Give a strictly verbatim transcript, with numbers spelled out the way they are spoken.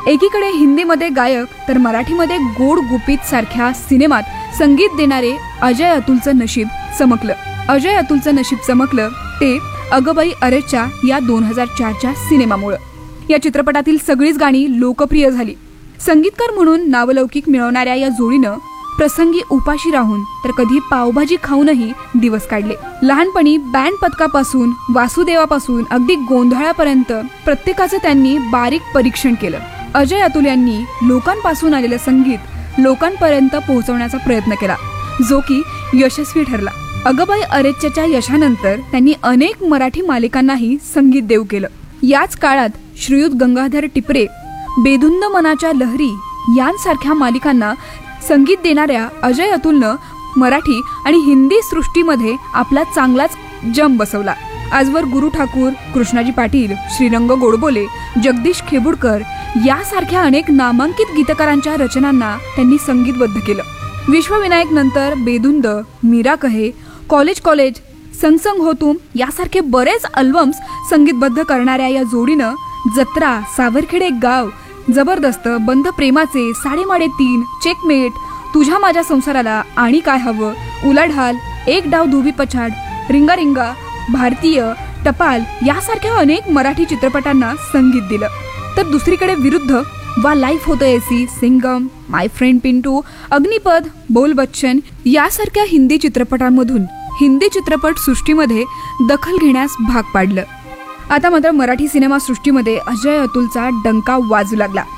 एकीकडे हिंदीमध्ये गायक तर मराठीमध्ये गोड गुपित सारख्या सिनेमात संगीत देणारे अजय अतुलचं नशीब चमकलं. अजय अतुलचं नशीब चमकलं ते अगबाई अरेच्या या दोन हजार चारच्या सिनेमामुळे. या चित्रपटातील सगळीच गाणी लोकप्रिय झाली. संगीतकार म्हणून नावलौकिक मिळवणाऱ्या या जोडीनं प्रसंगी उपाशी राहून तर कधी पावभाजी खाऊनही दिवस काढले. लहानपणी बँड पथकापासून वासुदेवापासून अगदी गोंधळापर्यंत प्रत्येकाचं त्यांनी बारीक परीक्षण केलं. अजय अतुल यांनी लोकांपासून आलेलं संगीत लोकांपर्यंत पोहोचवण्याचा प्रयत्न केला, जो की यशस्वी ठरला. अगबाई अरेच्च्याच्या यशानंतर त्यांनी अनेक मराठी मालिकांनाही संगीत देऊ केलं. याच काळात श्रीयुत गंगाधर टिपरे, बेधुंद मनाच्या लहरी यांसारख्या मालिकांना संगीत देणाऱ्या अजय अतुलनं मराठी आणि हिंदी सृष्टीमध्ये आपला चांगलाच जम बसवला. आजवर गुरु ठाकूर, कृष्णाजी पाटील, श्रीरंग गोडबोले, जगदीश खेबुडकर यासारख्या अनेक नामांकित गीतकारांच्या रचनांना त्यांनी संगीतबद्ध केलं. विश्वविनायक नंतर बेधुंद, मीरा कहे, कॉलेज कॉलेज, संग संग हो तुम यासारखे बरेच अल्बम्स संगीतबद्ध करणाऱ्या या जोडीनं जत्रा, सावरखेडे गाव, जबरदस्त, बंध प्रेमाचे, साडेमाडे तीन, चेकमेट, तुझ्या माझ्या संसाराला, आणि काय हवं, उलाढाल, एक डाव धोबी पछाड, रिंगा रिंगा, भारतीय, टपाल यासारख्या अनेक मराठी चित्रपटांना संगीत दिलं. तर दुसरीकडे विरुद्ध वा लाईफ होतं एसी, सिंगम, माय फ्रेंड पिंटू, अग्निपथ, बोल बच्चन यासारख्या हिंदी चित्रपटांमधून हिंदी चित्रपट सृष्टीमध्ये दखल घेण्यास भाग पाडलं. आता मात्र मराठी सिनेमा सृष्टीमध्ये अजय अतुलचा डंका वाजू लागला.